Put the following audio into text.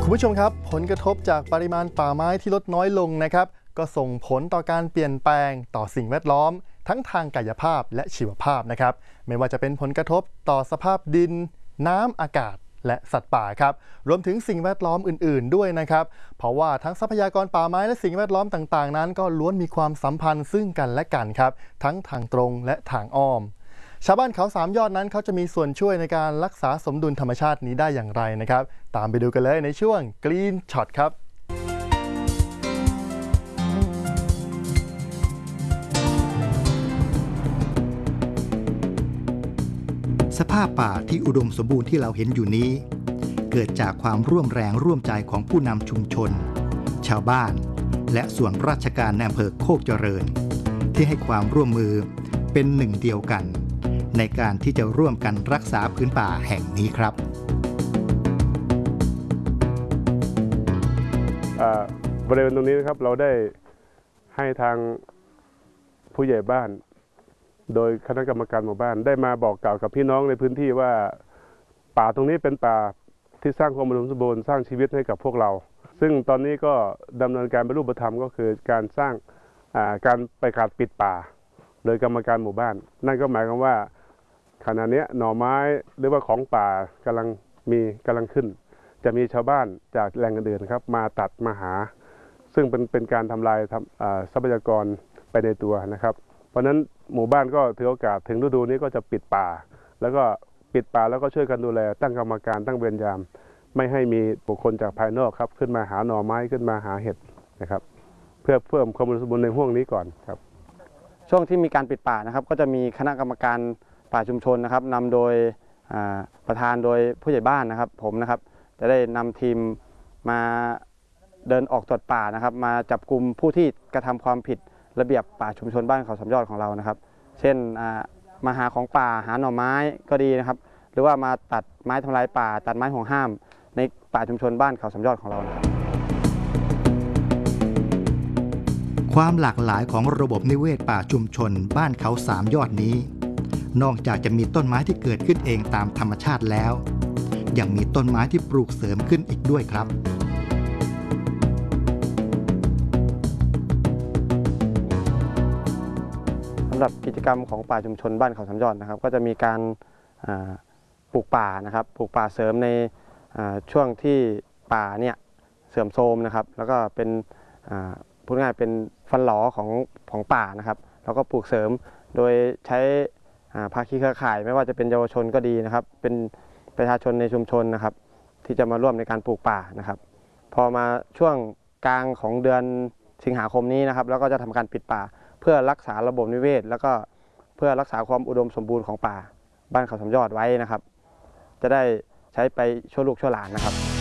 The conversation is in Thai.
คุณผู้ชมครับผลกระทบจากปริมาณป่าไม้ที่ลดน้อยลงนะครับก็ส่งผลต่อการเปลี่ยนแปลงต่อสิ่งแวดล้อมทั้งทางกายภาพและชีวภาพนะครับไม่ว่าจะเป็นผลกระทบต่อสภาพดินน้ำอากาศและสัตว์ป่าครับรวมถึงสิ่งแวดล้อมอื่นๆด้วยนะครับเพราะว่าทั้งทรัพยากรป่าไม้และสิ่งแวดล้อมต่างๆนั้นก็ล้วนมีความสัมพันธ์ซึ่งกันและกันครับทั้งทางตรงและทางอ้อมชาวบ้านเขาสามยอดนั้นเขาจะมีส่วนช่วยในการรักษาสมดุลธรรมชาตินี้ได้อย่างไรนะครับตามไปดูกันเลยในช่วง Green Shot ครับสภาพป่าที่อุดมสมบูรณ์ที่เราเห็นอยู่นี้เกิดจากความร่วมแรงร่วมใจของผู้นำชุมชนชาวบ้านและส่วนราชการในอำเภอโคกเจริญที่ให้ความร่วมมือเป็นหนึ่งเดียวกันในการที่จะร่วมกันรักษาพื้นป่าแห่งนี้ครับบริเวณตรงนี้นะครับเราได้ให้ทางผู้ใหญ่บ้านโดยคณะกรรมการหมู่บ้านได้มาบอกกล่าวกับพี่น้องในพื้นที่ว่าป่าตรงนี้เป็นป่าที่สร้างความอุดมสมบูรณ์สร้างชีวิตให้กับพวกเราซึ่งตอนนี้ก็ดำเนินการเป็นรูปธรรมก็คือการสร้างการประกาศปิดป่าโดยกรรมการหมู่บ้านนั่นก็หมายความว่าขณะนี้หน่อไม้หรือว่าของป่ากำลังขึ้นจะมีชาวบ้านจากแหล่งอื่นๆครับมาตัดมาหาซึ่งเป็นการทำลายทรัพยากรไปในตัวนะครับเพราะฉะนั้นหมู่บ้านก็ถือโอกาสถึงฤดูนี้ก็จะปิดป่าแล้วก็ช่วยกันดูแลตั้งกรรมการตั้งเวรยามไม่ให้มีบุคคลจากภายนอกครับขึ้นมาหาหน่อไม้ขึ้นมาหาเห็ดนะครับเพื่อเพิ่มความอุดมสมบูรณ์ในห่วงนี้ก่อนครับช่วงที่มีการปิดป่านะครับก็จะมีคณะกรรมการป่าชุมชนนะครับนำโดยประธานโดยผู้ใหญ่บ้านนะครับผมนะครับจะได้นำทีมมาเดินออกตรวจป่านะครับมาจับกลุ่มผู้ที่กระทำความผิดระเบียบป่าชุมชนบ้านเขาสามยอดของเรานะครับเช่นมาหาของป่าหาหน่อไม้ก็ดีนะครับหรือว่ามาตัดไม้ทำลายป่าตัดไม้ห่วงห้ามในป่าชุมชนบ้านเขาสามยอดของเรานะครับความหลากหลายของระบบนิเวศป่าชุมชนบ้านเขาสามยอดนี้นอกจากจะมีต้นไม้ที่เกิดขึ้นเองตามธรรมชาติแล้วยังมีต้นไม้ที่ปลูกเสริมขึ้นอีกด้วยครับสำหรับกิจกรรมของป่าชุมชนบ้านเขาสามยอดนะครับก็จะมีการปลูกป่านะครับปลูกป่าเสริมในช่วงที่ป่าเนี่ยเสื่อมโทรมนะครับแล้วก็เป็นพูดง่ายเป็นฟันหลอของป่านะครับแล้วก็ปลูกเสริมโดยใช้ภาคีเครือข่ายไม่ว่าจะเป็นเยาวชนก็ดีนะครับเป็นประชาชนในชุมชนนะครับที่จะมาร่วมในการปลูกป่านะครับพอมาช่วงกลางของเดือนสิงหาคมนี้นะครับแล้วก็จะทำการปิดป่าเพื่อรักษาระบบนิเวศแล้วก็เพื่อรักษาความอุดมสมบูรณ์ของป่าบ้านเขาสามยอดไว้นะครับจะได้ใช้ไปชั่วลูกชั่วหลานนะครับ